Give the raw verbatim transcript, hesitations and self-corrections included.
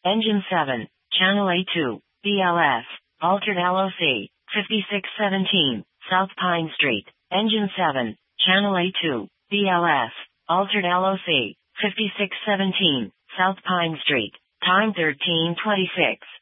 Engine seven, Channel A two, B L S, altered L O C, fifty-six seventeen, South Pine Street. Engine seven, Channel A two, B L S, altered L O C, fifty-six seventeen, South Pine Street. Time thirteen twenty-six.